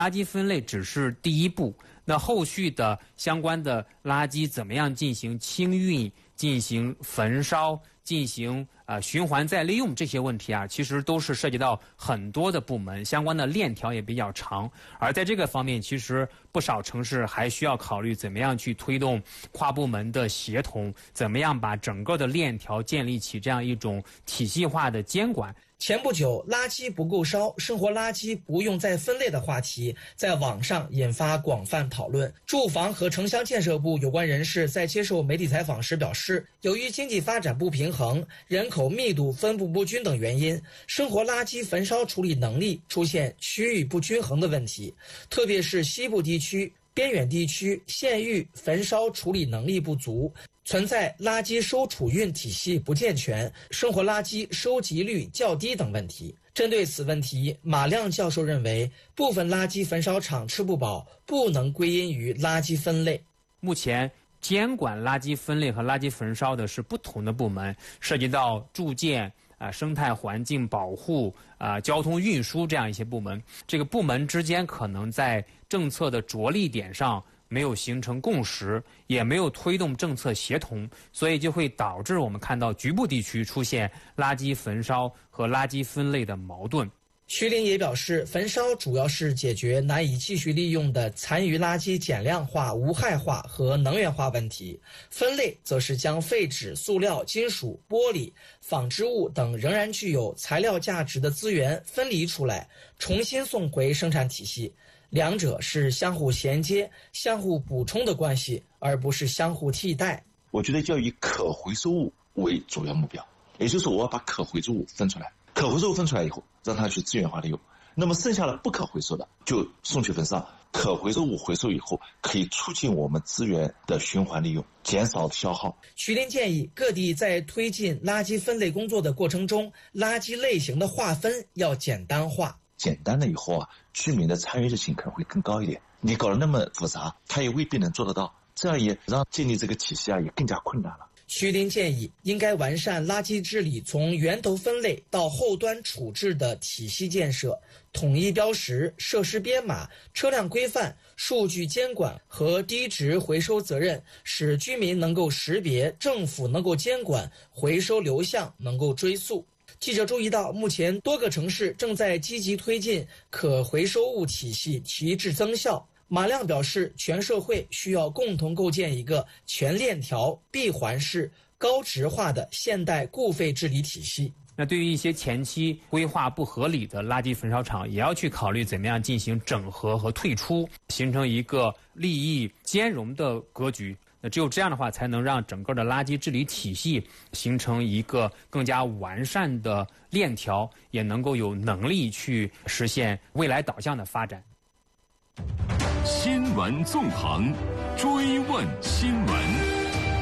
垃圾分类只是第一步，那后续的相关的垃圾怎么样进行清运、进行焚烧、进行循环再利用这些问题啊，其实都是涉及到很多的部门，相关的链条也比较长。而在这个方面，其实不少城市还需要考虑怎么样去推动跨部门的协同，怎么样把整个的链条建立起这样一种体系化的监管。 前不久，垃圾不够烧，生活垃圾不用再分类的话题在网上引发广泛讨论。住房和城乡建设部有关人士在接受媒体采访时表示，由于经济发展不平衡、人口密度分布不均等原因，生活垃圾焚烧处理能力出现区域不均衡的问题，特别是西部地区、边远地区县域焚烧处理能力不足，存在垃圾收储运体系不健全、生活垃圾收集率较低等问题。针对此问题，马亮教授认为，部分垃圾焚烧厂吃不饱，不能归因于垃圾分类。 目前监管垃圾分类和垃圾焚烧的是不同的部门，涉及到住建、生态环境保护、交通运输这样一些部门。这个部门之间可能在政策的着力点上没有形成共识，也没有推动政策协同，所以就会导致我们看到局部地区出现垃圾焚烧和垃圾分类的矛盾。 徐林也表示，焚烧主要是解决难以继续利用的残余垃圾减量化、无害化和能源化问题，分类则是将废纸、塑料、金属、玻璃、纺织物等仍然具有材料价值的资源分离出来，重新送回生产体系。两者是相互衔接、相互补充的关系，而不是相互替代。 我觉得要以可回收物为主要目标，也就是我要把可回收物分出来，可回收物分出来以后，让它去资源化利用。那么剩下的不可回收的就送去焚烧，可回收物回收以后，可以促进我们资源的循环利用，减少消耗。 徐林建议各地在推进垃圾分类工作的过程中，垃圾类型的划分要简单化。 简单了以后啊，居民的参与性可能会更高一点。你搞得那么复杂，他也未必能做得到，这样也让建立这个体系啊也更加困难了。 徐林建议应该完善垃圾治理从源头分类到后端处置的体系建设，统一标识、设施编码、车辆规范、数据监管和低值回收责任，使居民能够识别，政府能够监管，回收流向能够追溯。记者注意到，目前多个城市正在积极推进可回收物体系提质增效。马亮表示，全社会需要共同构建一个全链条、闭环式、高质化的现代固废治理体系。 那对于一些前期规划不合理的垃圾焚烧厂，也要去考虑怎么样进行整合和退出，形成一个利益兼容的格局。那只有这样的话，才能让整个的垃圾治理体系形成一个更加完善的链条，也能够有能力去实现未来导向的发展。 新闻纵横，追问新闻。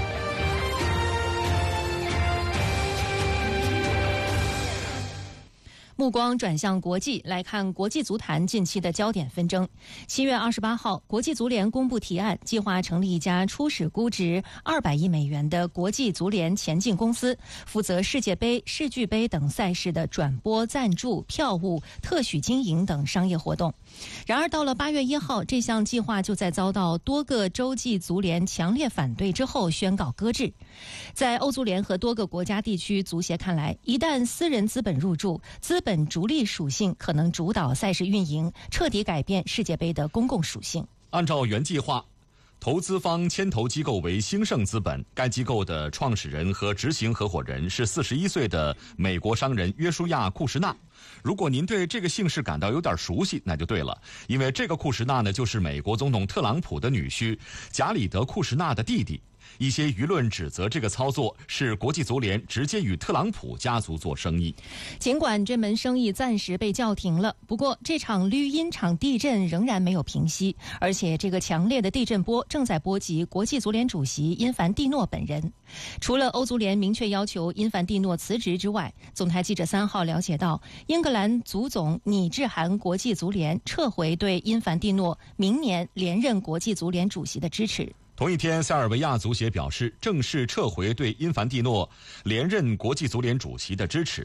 目光转向国际，来看国际足坛近期的焦点纷争。7月28号，国际足联公布提案，计划成立一家初始估值200亿美元的国际足联前进公司，负责世界杯、世俱杯等赛事的转播、赞助、票务、特许经营等商业活动。然而，到了8月1号，这项计划就在遭到多个洲际足联强烈反对之后宣告搁置。在欧足联和多个国家地区足协看来，一旦私人资本入驻，资本逐利属性可能主导赛事运营，彻底改变世界杯的公共属性。 按照原计划，投资方牵头机构为兴盛资本，该机构的创始人和执行合伙人是41岁的美国商人约书亚·库什纳。如果您对这个姓氏感到有点熟悉，那就对了，因为这个库什纳呢，就是美国总统特朗普的女婿贾里德·库什纳的弟弟。一些舆论指责这个操作是国际足联直接与特朗普家族做生意。 尽管这门生意暂时被叫停了，不过这场绿茵场地震仍然没有平息，而且这个强烈的地震波正在波及国际足联主席因凡蒂诺本人。除了欧足联明确要求因凡蒂诺辞职之外，总台记者3号了解到，英格兰足总拟致函国际足联，撤回对因凡蒂诺明年连任国际足联主席的支持。 同一天，塞尔维亚足协表示正式撤回对因凡蒂诺连任国际足联主席的支持。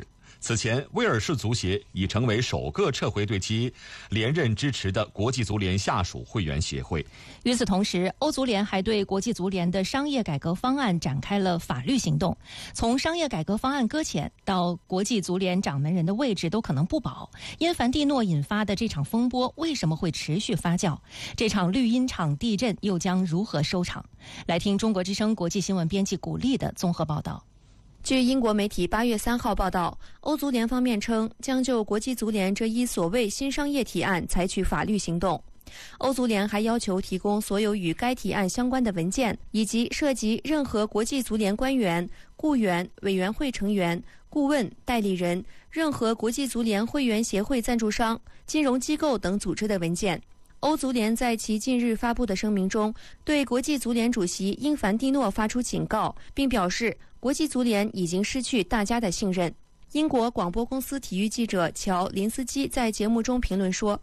此前，威尔士足协已成为首个撤回对其连任支持的国际足联下属会员协会。 与此同时，欧足联还对国际足联的商业改革方案展开了法律行动。从商业改革方案搁浅到国际足联掌门人的位置都可能不保。因凡蒂诺引发的这场风波为什么会持续发酵？这场绿茵场地震又将如何收场？来听中国之声国际新闻编辑古丽的综合报道。 据英国媒体8月3号报道，欧足联方面称将就国际足联这一所谓新商业提案采取法律行动。欧足联还要求提供所有与该提案相关的文件，以及涉及任何国际足联官员、雇员、委员会成员、顾问、代理人、任何国际足联会员协会赞助商、金融机构等组织的文件。欧足联在其近日发布的声明中，对国际足联主席因凡蒂诺发出警告，并表示国际足联已经失去大家的信任。英国广播公司体育记者乔·林斯基在节目中评论说，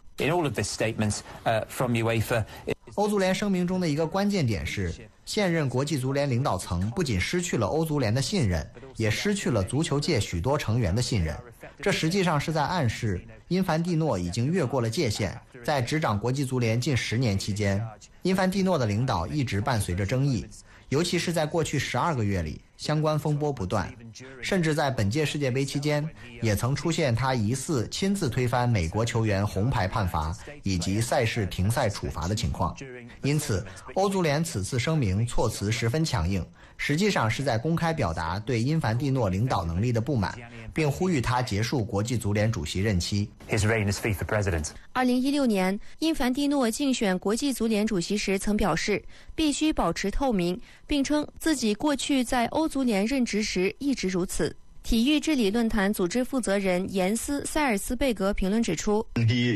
欧足联声明中的一个关键点是，现任国际足联领导层不仅失去了欧足联的信任，也失去了足球界许多成员的信任。这实际上是在暗示因凡蒂诺已经越过了界限。在执掌国际足联近10年期间，因凡蒂诺的领导一直伴随着争议，尤其是在过去12个月里，相关风波不断，甚至在本届世界杯期间，也曾出现他疑似亲自推翻美国球员红牌判罚以及赛事停赛处罚的情况。因此，欧足联此次声明措辞十分强硬，实际上是在公开表达对因凡蒂诺领导能力的不满，并呼吁他结束国际足联主席任期。 2016年，因凡蒂诺竞选国际足联主席时曾表示，必须保持透明，并称自己过去在欧足联任职时一直如此。体育治理论坛组织负责人严斯·塞尔斯贝格评论指出，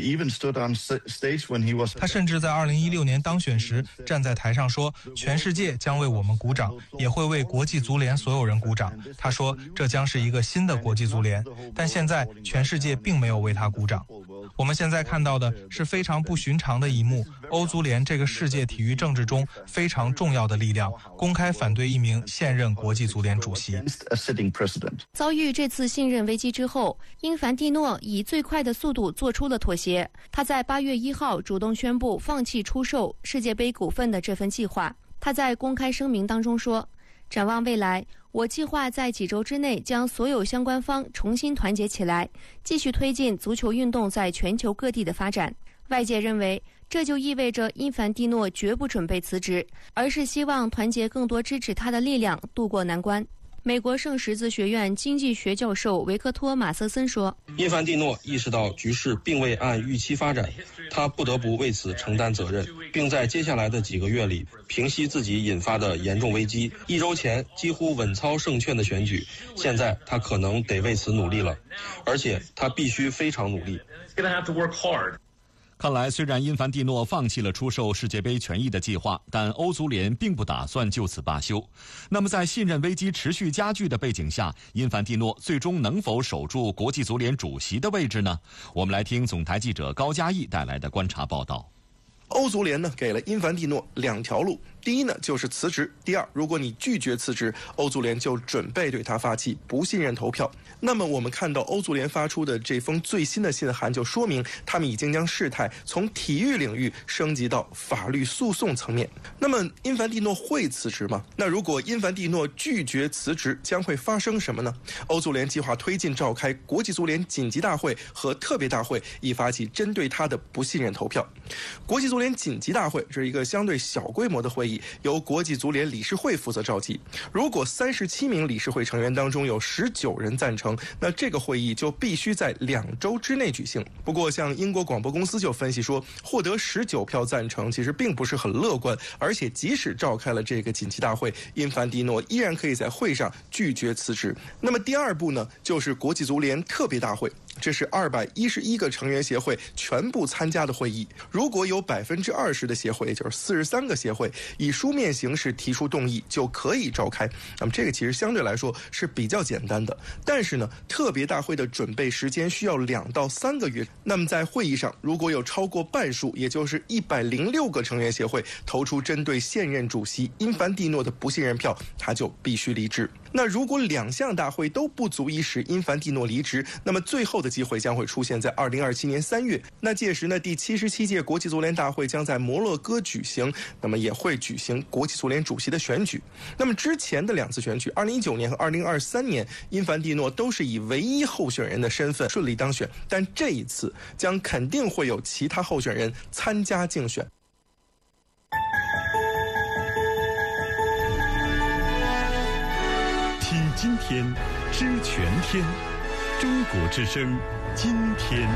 他甚至在2016年当选时站在台上说，全世界将为我们鼓掌，也会为国际足联所有人鼓掌。他说这将是一个新的国际足联，但现在全世界并没有为他鼓掌。我们现在看到的是非常不寻常的一幕，欧足联这个世界体育政治中非常重要的力量公开反对一名现任国际足联主席。 遭遇这次信任危机之后，因凡蒂诺以最快的速度做出了妥协。他在8月1号主动宣布放弃出售世界杯股份的这份计划。他在公开声明当中说，展望未来，我计划在几周之内将所有相关方重新团结起来，继续推进足球运动在全球各地的发展。外界认为，这就意味着因凡蒂诺绝不准备辞职，而是希望团结更多支持他的力量，渡过难关。美国圣十字学院经济学教授维克托·马瑟森说， 因凡蒂诺意识到局势并未按预期发展，他不得不为此承担责任，并在接下来的几个月里平息自己引发的严重危机。1周前几乎稳操胜券的选举，现在他可能得为此努力了，而且他必须非常努力。 看来，虽然因凡蒂诺放弃了出售世界杯权益的计划，但欧足联并不打算就此罢休。那么，在信任危机持续加剧的背景下，因凡蒂诺最终能否守住国际足联主席的位置呢？我们来听总台记者高嘉毅带来的观察报道。 欧足联呢给了因凡蒂诺2条路，第一呢就是辞职，第二，如果你拒绝辞职，欧足联就准备对他发起不信任投票。那么我们看到欧足联发出的这封最新的信函，就说明他们已经将事态从体育领域升级到法律诉讼层面。那么因凡蒂诺会辞职吗？那如果因凡蒂诺拒绝辞职，将会发生什么呢？欧足联计划推进召开国际足联紧急大会和特别大会，以发起针对他的不信任投票。国际足联紧急大会是一个相对小规模的会议，由国际足联理事会负责召集。如果37名理事会成员当中有19人赞成，那这个会议就必须在2周之内举行。不过像英国广播公司就分析说，获得19票赞成其实并不是很乐观，而且即使召开了这个紧急大会，因凡蒂诺依然可以在会上拒绝辞职。那么第二步呢，就是国际足联特别大会。 这是211个成员协会全部参加的会议。如果有20%的协会，也就是43个协会以书面形式提出动议，就可以召开。那么这个其实相对来说是比较简单的。但是呢，特别大会的准备时间需要2到3个月。那么在会议上，如果有超过半数，也就是106个成员协会投出针对现任主席因凡蒂诺的不信任票，他就必须离职。那如果2项大会都不足以使因凡蒂诺离职，那么最后的机会将会出现在2027年3月。那届时呢，第77届国际足联大会将在摩洛哥举行，那么也会举行国际足联主席的选举。那么之前的2次选举，2019年和2023年，因凡蒂诺都是以唯一候选人的身份顺利当选，但这一次将肯定会有其他候选人参加竞选。 听今天，知全天，中国之声，今天。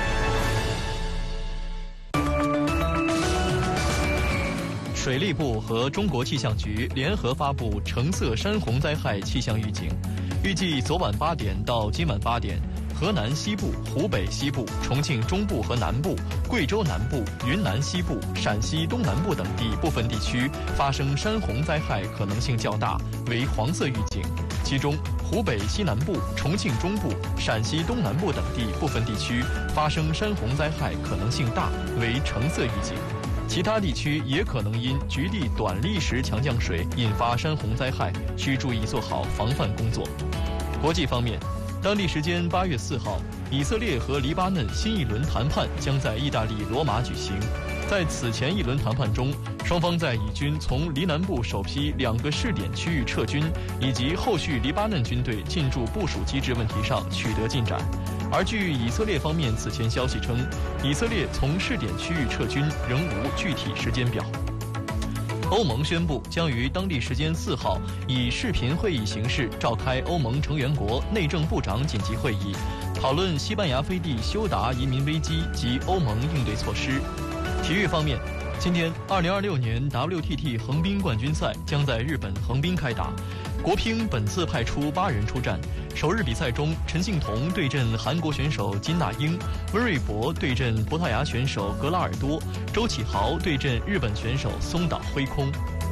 水利部和中国气象局联合发布橙色山洪灾害气象预警，预计昨晚8点到今晚8点，河南西部、湖北西部、重庆中部和南部、贵州南部、云南西部、陕西东南部等地部分地区发生山洪灾害可能性较大，为黄色预警。其中，湖北西南部、重庆中部、陕西东南部等地部分地区发生山洪灾害可能性大，为橙色预警。其他地区也可能因局地短历时强降水引发山洪灾害，需注意做好防范工作。国际方面，当地时间8月4号，以色列和黎巴嫩新一轮谈判将在意大利罗马举行。在此前一轮谈判中，双方在以军从黎南部首批2个试点区域撤军，以及后续黎巴嫩军队进驻部署机制问题上取得进展。而据以色列方面此前消息称，以色列从试点区域撤军仍无具体时间表。欧盟宣布将于当地时间4号以视频会议形式召开欧盟成员国内政部长紧急会议，讨论西班牙飞地休达移民危机及欧盟应对措施。体育方面，今天2026年 WTT 横滨冠军赛将在日本横滨开打，国乒本次派出8人出战。首日比赛中，陈幸同对阵韩国选手金娜英，温瑞博对阵葡萄牙选手格拉尔多，周启豪对阵日本选手松岛辉空。